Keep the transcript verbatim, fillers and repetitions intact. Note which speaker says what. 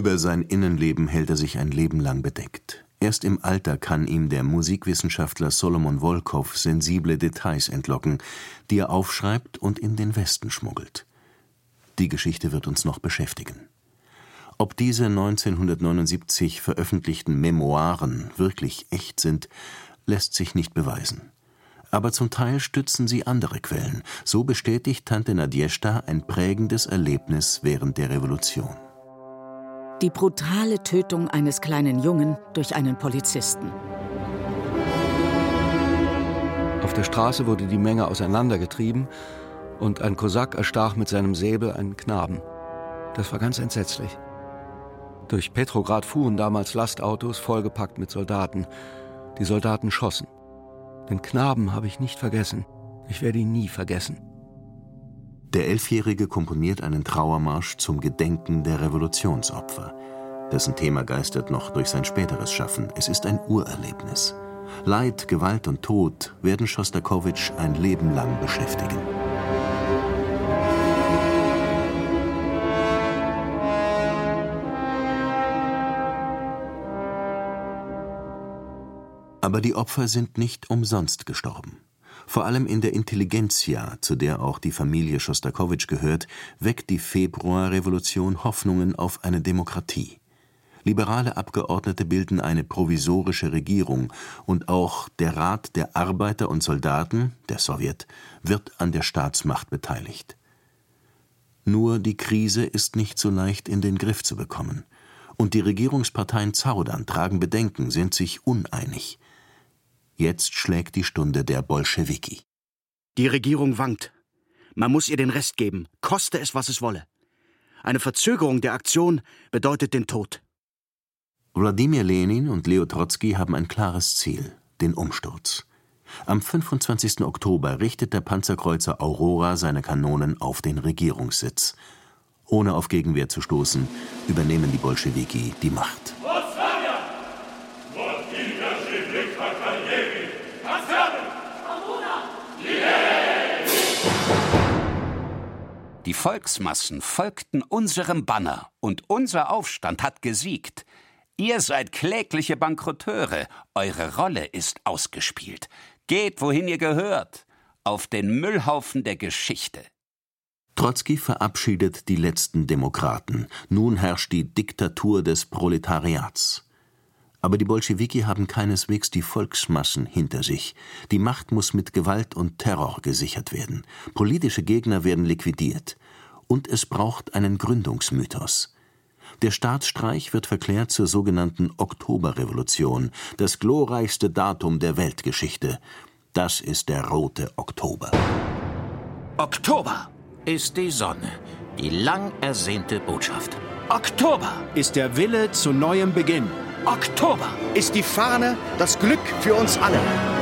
Speaker 1: Über sein Innenleben hält er sich ein Leben lang bedeckt. Erst im Alter kann ihm der Musikwissenschaftler Solomon Volkow sensible Details entlocken, die er aufschreibt und in den Westen schmuggelt. Die Geschichte wird uns noch beschäftigen. Ob diese neunzehnhundertneunundsiebzig veröffentlichten Memoiren wirklich echt sind, lässt sich nicht beweisen. Aber zum Teil stützen sie andere Quellen. So bestätigt Tante Nadjezhda ein prägendes Erlebnis während der Revolution.
Speaker 2: Die brutale Tötung eines kleinen Jungen durch einen Polizisten.
Speaker 3: Auf der Straße wurde die Menge auseinandergetrieben und ein Kosak erstach mit seinem Säbel einen Knaben. Das war ganz entsetzlich. Durch Petrograd fuhren damals Lastautos vollgepackt mit Soldaten. Die Soldaten schossen. Den Knaben habe ich nicht vergessen. Ich werde ihn nie vergessen.
Speaker 1: Der Elfjährige komponiert einen Trauermarsch zum Gedenken der Revolutionsopfer. Dessen Thema geistert noch durch sein späteres Schaffen. Es ist ein Urerlebnis. Leid, Gewalt und Tod werden Schostakowitsch ein Leben lang beschäftigen. Aber die Opfer sind nicht umsonst gestorben. Vor allem in der Intelligenzia, zu der auch die Familie Schostakowitsch gehört, weckt die Februarrevolution Hoffnungen auf eine Demokratie. Liberale Abgeordnete bilden eine provisorische Regierung und auch der Rat der Arbeiter und Soldaten, der Sowjet, wird an der Staatsmacht beteiligt. Nur die Krise ist nicht so leicht in den Griff zu bekommen. Und die Regierungsparteien zaudern, tragen Bedenken, sind sich uneinig. Jetzt schlägt die Stunde der Bolschewiki.
Speaker 4: Die Regierung wankt. Man muss ihr den Rest geben, koste es, was es wolle. Eine Verzögerung der Aktion bedeutet den Tod.
Speaker 1: Wladimir Lenin und Leo Trotzki haben ein klares Ziel, den Umsturz. Am fünfundzwanzigsten Oktober richtet der Panzerkreuzer Aurora seine Kanonen auf den Regierungssitz. Ohne auf Gegenwehr zu stoßen, übernehmen die Bolschewiki die Macht.
Speaker 5: Die Volksmassen folgten unserem Banner und unser Aufstand hat gesiegt. Ihr seid klägliche Bankrotteure, eure Rolle ist ausgespielt. Geht, wohin ihr gehört, auf den Müllhaufen der Geschichte.
Speaker 1: Trotzki verabschiedet die letzten Demokraten. Nun herrscht die Diktatur des Proletariats. Aber die Bolschewiki haben keineswegs die Volksmassen hinter sich. Die Macht muss mit Gewalt und Terror gesichert werden. Politische Gegner werden liquidiert. Und es braucht einen Gründungsmythos. Der Staatsstreich wird verklärt zur sogenannten Oktoberrevolution, das glorreichste Datum der Weltgeschichte. Das ist der rote Oktober.
Speaker 6: Oktober ist die Sonne, die lang ersehnte Botschaft.
Speaker 4: Oktober ist der Wille zu neuem Beginn. Oktober ist die Fahne, das Glück für uns alle.